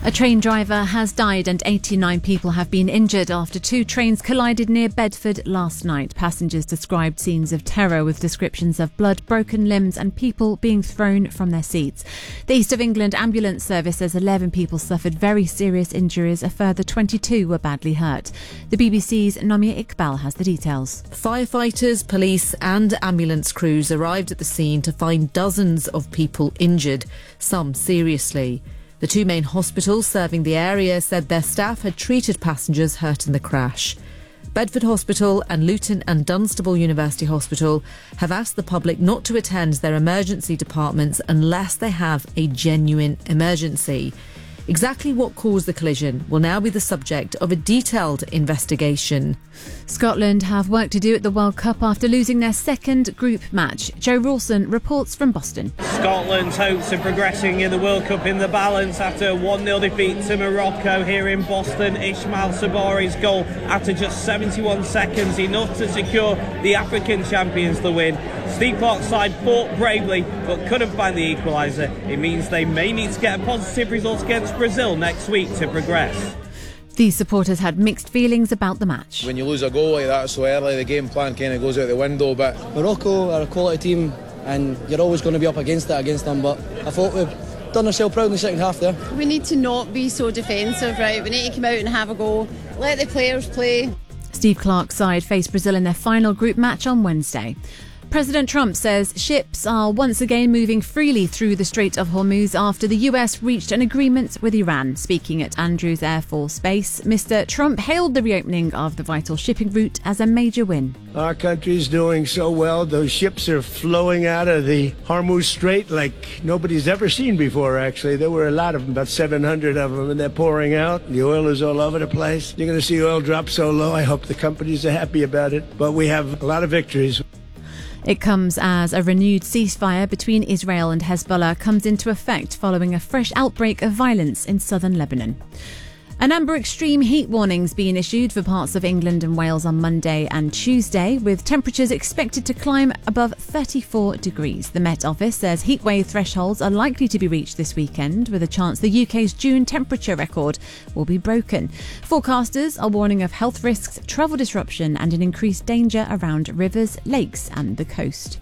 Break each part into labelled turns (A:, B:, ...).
A: A train driver has died and 89 people have been injured after two trains collided near Bedford last night. Passengers described scenes of terror with descriptions of blood, broken limbs and people being thrown from their seats. The East of England Ambulance Service says 11 people suffered very serious injuries. A further 22 were badly hurt. The BBC's Nomia Iqbal has the details.
B: Firefighters, police and ambulance crews arrived at the scene to find dozens of people injured, some seriously. The two main hospitals serving the area said their staff had treated passengers hurt in the crash. Bedford Hospital and Luton and Dunstable University Hospital have asked the public not to attend their emergency departments unless they have a genuine emergency. Exactly what caused the collision will now be the subject of a detailed investigation.
A: Scotland have work to do at the World Cup after losing their second group match. Joe Rawson reports from Boston.
C: Scotland's hopes of progressing in the World Cup in the balance after a 1-0 defeat to Morocco here in Boston. Ismail Sabari's goal after just 71 seconds, enough to secure the African champions the win. Steve Clarke's side fought bravely but couldn't find the equaliser. It means they may need to get a positive result against Brazil next week to progress.
A: These supporters had mixed feelings about the match.
D: When you lose a goal like that so early, the game plan kind of goes out the window. But
E: Morocco are a quality team and you're always going to be up against them, but I thought we've done ourselves proud in the second half there.
F: We need to not be so defensive, right? We need to come out and have a go, let the players play.
A: Steve Clarke's side face Brazil in their final group match on Wednesday. President Trump says ships are once again moving freely through the Strait of Hormuz after the US reached an agreement with Iran. Speaking at Andrews Air Force Base, Mr. Trump hailed the reopening of the vital shipping route as a major win.
G: Our country's doing so well. Those ships are flowing out of the Hormuz Strait like nobody's ever seen before, actually. There were a lot of them, about 700 of them, and they're pouring out. The oil is all over the place. You're going to see oil drop so low. I hope the companies are happy about it. But we have a lot of victories.
A: It comes as a renewed ceasefire between Israel and Hezbollah comes into effect following a fresh outbreak of violence in southern Lebanon. An amber extreme heat warnings being issued for parts of England and Wales on Monday and Tuesday, with temperatures expected to climb above 34 degrees. The Met Office says heatwave thresholds are likely to be reached this weekend, with a chance the UK's June temperature record will be broken. Forecasters are warning of health risks, travel disruption and an increased danger around rivers, lakes and the coast.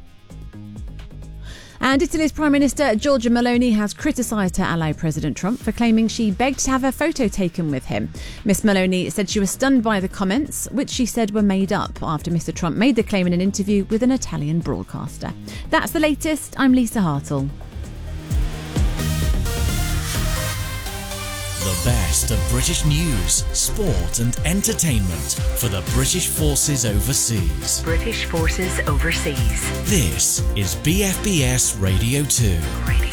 A: And Italy's Prime Minister Giorgia Meloni has criticised her ally President Trump for claiming she begged to have a photo taken with him. Miss Meloni said she was stunned by the comments, which she said were made up after Mr. Trump made the claim in an interview with an Italian broadcaster. That's the latest. I'm Lisa Hartle.
H: The best of British news, sport and entertainment for the British Forces Overseas.
I: British Forces Overseas.
H: This is BFBS Radio 2.